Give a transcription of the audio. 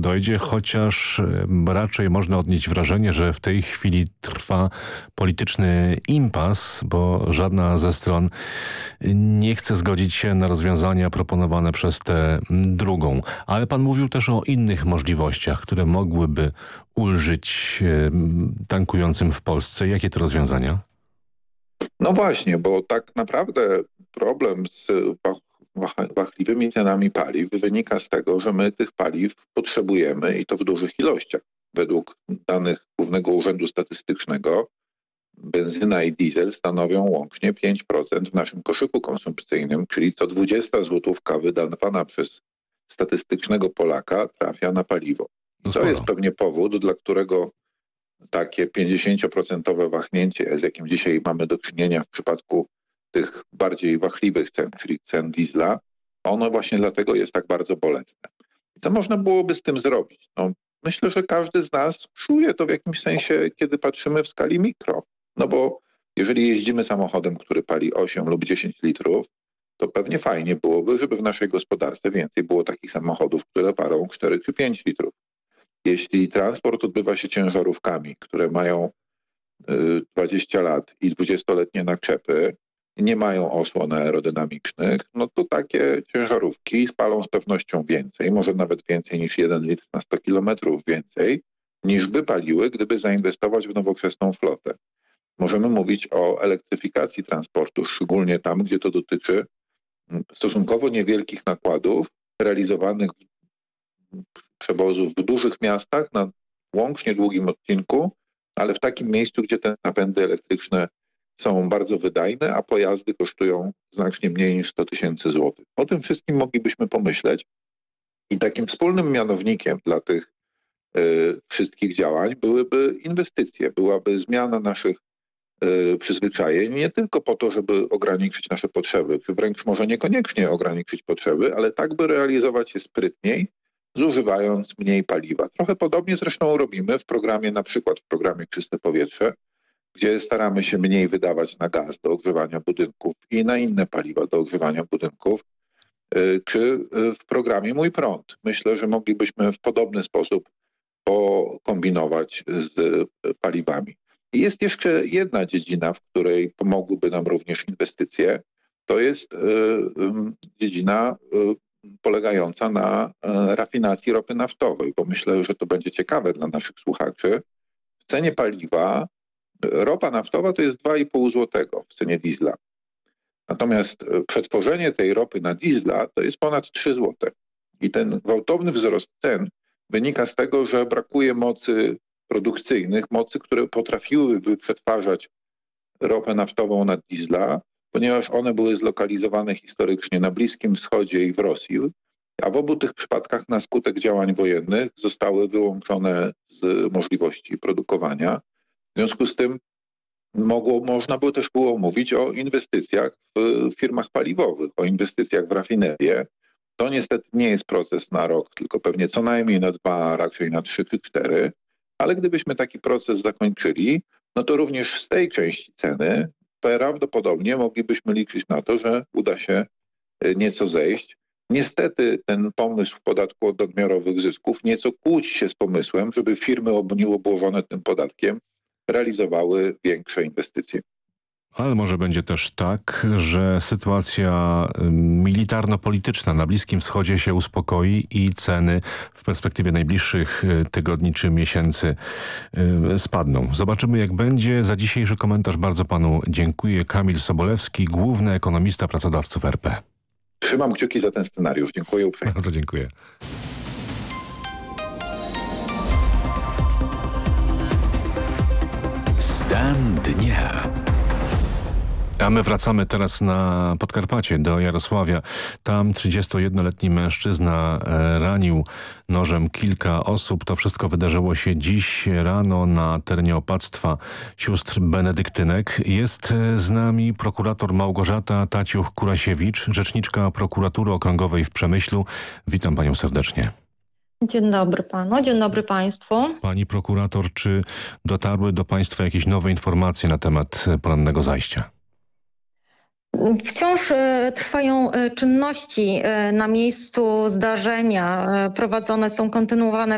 dojdzie, chociaż raczej można odnieść wrażenie, że w tej chwili trwa polityczny impas, bo żadna ze stron nie chce zgodzić się na rozwiązania proponowane przez tę drugą. Ale pan mówił też o innych możliwościach, które mogłyby ulżyć tankującym w Polsce. Jakie to rozwiązania? No właśnie, bo tak naprawdę problem z wahliwymi cenami paliw wynika z tego, że my tych paliw potrzebujemy i to w dużych ilościach. Według danych Głównego Urzędu Statystycznego benzyna i diesel stanowią łącznie 5% w naszym koszyku konsumpcyjnym, czyli co 20 złotówka wydawana przez statystycznego Polaka trafia na paliwo. I to jest pewnie powód, dla którego takie 50% wahnięcie, z jakim dzisiaj mamy do czynienia w przypadku tych bardziej wahliwych cen, czyli cen diesla, ono właśnie dlatego jest tak bardzo bolesne. I co można byłoby z tym zrobić? No, myślę, że każdy z nas czuje to w jakimś sensie, kiedy patrzymy w skali mikro. No bo jeżeli jeździmy samochodem, który pali 8 lub 10 litrów, to pewnie fajnie byłoby, żeby w naszej gospodarce więcej było takich samochodów, które palą 4 czy 5 litrów. Jeśli transport odbywa się ciężarówkami, które mają 20 lat i 20-letnie naczepy, nie mają osłon aerodynamicznych, no to takie ciężarówki spalą z pewnością więcej, może nawet więcej niż 1 litr na 100 kilometrów więcej, niż by paliły, gdyby zainwestować w nowoczesną flotę. Możemy mówić o elektryfikacji transportu, szczególnie tam, gdzie to dotyczy stosunkowo niewielkich nakładów realizowanych przewozów w dużych miastach na łącznie długim odcinku, ale w takim miejscu, gdzie te napędy elektryczne są bardzo wydajne, a pojazdy kosztują znacznie mniej niż 100 000 złotych. O tym wszystkim moglibyśmy pomyśleć i takim wspólnym mianownikiem dla tych wszystkich działań byłyby inwestycje, byłaby zmiana naszych przyzwyczajeń, nie tylko po to, żeby ograniczyć nasze potrzeby, czy wręcz może niekoniecznie ograniczyć potrzeby, ale tak, by realizować je sprytniej, zużywając mniej paliwa. Trochę podobnie zresztą robimy w programie, na przykład w programie Czyste Powietrze, gdzie staramy się mniej wydawać na gaz do ogrzewania budynków i na inne paliwa do ogrzewania budynków, czy w programie Mój Prąd. Myślę, że moglibyśmy w podobny sposób pokombinować z paliwami. I jest jeszcze jedna dziedzina, w której pomogłyby nam również inwestycje. To jest dziedzina polegająca na rafinacji ropy naftowej, bo myślę, że to będzie ciekawe dla naszych słuchaczy. W cenie paliwa ropa naftowa to jest 2,5 zł w cenie diesla. Natomiast przetworzenie tej ropy na diesla to jest ponad 3 zł. I ten gwałtowny wzrost cen wynika z tego, że brakuje mocy produkcyjnych, mocy, które potrafiłyby przetwarzać ropę naftową na diesla, ponieważ one były zlokalizowane historycznie na Bliskim Wschodzie i w Rosji, a w obu tych przypadkach na skutek działań wojennych zostały wyłączone z możliwości produkowania. W związku z tym można by też było mówić o inwestycjach w firmach paliwowych, o inwestycjach w rafinerię. To niestety nie jest proces na rok, tylko pewnie co najmniej na 2, a raczej na 3 czy 4. Ale gdybyśmy taki proces zakończyli, no to również z tej części ceny prawdopodobnie moglibyśmy liczyć na to, że uda się nieco zejść. Niestety ten pomysł podatku od nadmiarowych zysków nieco kłóci się z pomysłem, żeby firmy obłożone tym podatkiem realizowały większe inwestycje. Ale może będzie też tak, że sytuacja militarno-polityczna na Bliskim Wschodzie się uspokoi i ceny w perspektywie najbliższych tygodni czy miesięcy spadną. Zobaczymy, jak będzie. Za dzisiejszy komentarz bardzo panu dziękuję. Kamil Sobolewski, główny ekonomista pracodawców RP. Trzymam kciuki za ten scenariusz. Dziękuję uprzejmie. Bardzo dziękuję. Stan dnia. A my wracamy teraz na Podkarpacie, do Jarosławia. Tam 31-letni mężczyzna ranił nożem kilka osób. To wszystko wydarzyło się dziś rano na terenie opactwa sióstr benedyktynek. Jest z nami prokurator Małgorzata Taciuch-Kurasiewicz, rzeczniczka Prokuratury Okręgowej w Przemyślu. Witam panią serdecznie. Dzień dobry panu, dzień dobry państwu. Pani prokurator, czy dotarły do państwa jakieś nowe informacje na temat porannego zajścia? Wciąż trwają czynności na miejscu zdarzenia. Prowadzone są kontynuowane